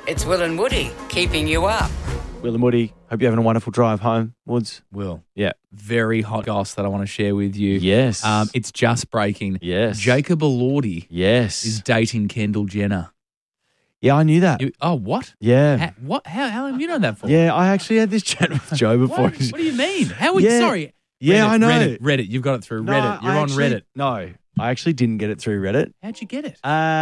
It's Will and Woody keeping you up. Will and Woody, hope you're having a wonderful drive home, Woods. Will. Yeah. Very hot goss that I want to share with you. Yes. It's just breaking. Yes. Jacob Elordi Yes. is dating Kendall Jenner. Yeah, I knew that. What? Yeah. How have you known that for? Yeah, I actually had this chat with Joe before. What do you mean? How would Yeah. Sorry. Yeah, Reddit, I know. Reddit. You've got it through No, Reddit. You're I on actually- Reddit. No, I actually didn't get it through Reddit. How'd you get it?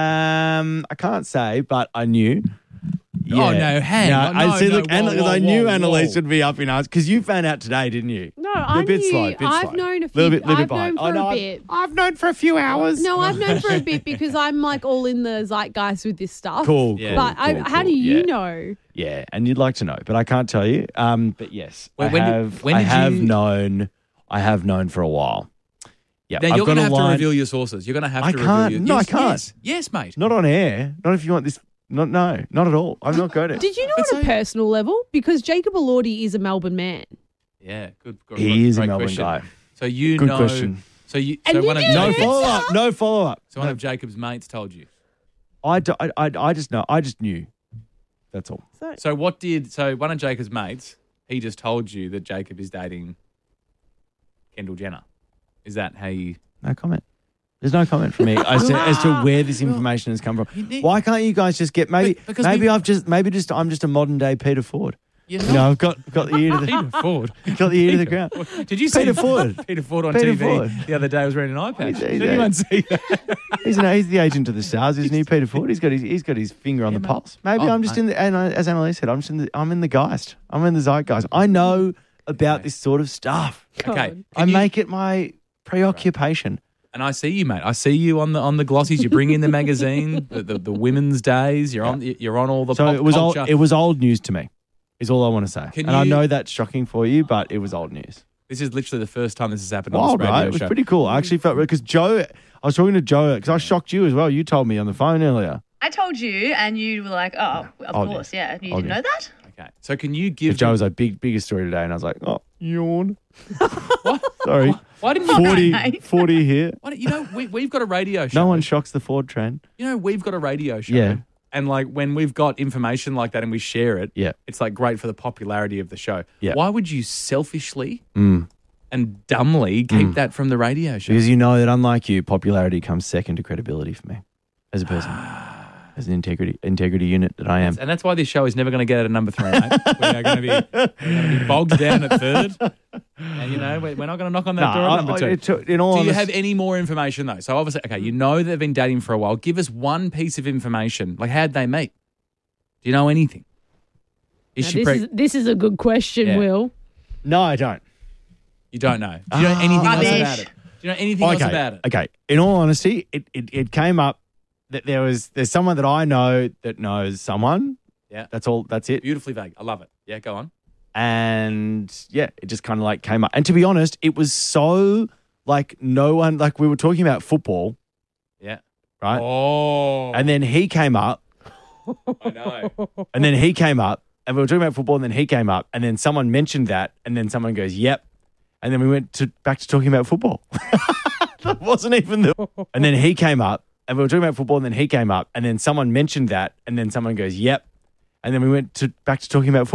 I can't say, but I knew. Oh, no, hang on. I see. No, Look, whoa, because whoa, I knew whoa, Annalise whoa. would be up in arms because you found out today, didn't you? No, I bit knew. slow, bit I've slow. known a few. Little bit I've behind. known for I know, a bit. I've known for a few hours. No, I've known for a bit because I'm like all in the zeitgeist with this stuff. Cool. Yeah. But how do you Yeah. know? Yeah, and you'd like to know, but I can't tell you. But yes, When did I have you- known. I have known for a while. Yeah, Now, I've you're got going to a have to line- reveal your sources. You're going to have I to can't. reveal your... No, I Yes, can't. Yes, mate. Not on air. Not if you want this. No, not at all. I'm not going to. Did you know But on a personal level? Because Jacob Elordi is a Melbourne man. Yeah, good. He is a great Melbourne question. guy. So you Good know... question. So you... And so you one of didn't No Jacob's- answer? follow up. No follow up. So one of Jacob's mates told you. I just know. I just knew. That's all. So what did... So one of Jacob's mates, he just told you that Jacob is dating Kendall Jenner. Is that how you... No comment. There's no comment from me as to where this information has come from. Why can't you guys just get maybe Because I'm just a modern day Peter Ford. You're You know, I've got the ear to the Peter Ford. got the ear to the ground. Did you see Peter Ford. Peter Ford on Peter TV Ford. the other day? Was wearing an eye patch. He's- Did anyone see that? He's the agent of the stars, isn't he, Peter Ford? He's got his finger on the mate. pulse. Maybe Oh, I'm just mate. in the, and as Annalise said, I'm in the geist. I'm in the zeitgeist. I know about this sort of stuff. Okay. God. I make it my preoccupation. And I see you, mate. I see you on the glossies. You bring in the magazine, the women's days. You're on all the So pop it was culture. it was old news to me. Is all I want to say. Can and I you- know that's shocking for you, but it was old news. This is literally the first time this has happened on Wild, this radio right? It was show. pretty cool. I actually felt because Joe. I was talking to Joe because I shocked you as well. You told me on the phone earlier. I told you, and you were like, "Oh, of Obvious. course, yeah." You Obvious. didn't know that? Okay. So can you But give Joe was like, biggest story today, and I was like, oh, yawn. what? Sorry, Why didn't you? 40, 40 here. Why don't, you know, we've got a radio show. No one shocks the Ford trend. You know, we've got a radio show. Yeah. And like when we've got information like that and we share it, Yeah. it's like great for the popularity of the show. Yeah. Why would you selfishly Mm. and dumbly keep that from the radio show? Because you know that unlike you, popularity comes second to credibility for me as a person, as an integrity unit that I am. And that's why this show is never going to get out of number 3, mate. We are going to be bogged down at 3rd. And, you know, we're not going to knock on that door at number 2. In all Do you honesty, have any more information, though? So, obviously, okay, you know they've been dating for a while. Give us one piece of information. Like, how'd they meet? Do you know anything? Is Now, she this is a good question, Yeah. Will. No, I don't. You don't know. Do you know anything else Rubbish. about it? Do you know anything else about it? Okay. In all honesty, it came up that there's someone that I know that knows someone. Yeah. That's all. That's it. Beautifully vague. I love it. Yeah, go on. And yeah, it just kind of like came up. And to be honest, it was so like no one, like we were talking about football, Yeah. right? Oh. And then he came up, I know. and then he came up, and we were talking about football, and then he came up, and then someone mentioned that, and then someone goes, yep. And then we went back to talking about football. That wasn't even the. And then he came up, and we were talking about football, and then he came up, and then someone mentioned that, and then someone goes, yep. And then we went back to talking about football.